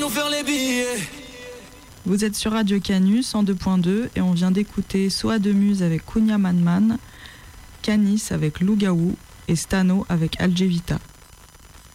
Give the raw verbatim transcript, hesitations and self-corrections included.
nous faire les billets. Vous êtes sur Radio Canu cent deux point deux et on vient d'écouter Soa de Muse avec Cunha Man Man, Canis avec Lougaou et Stano avec Algevita.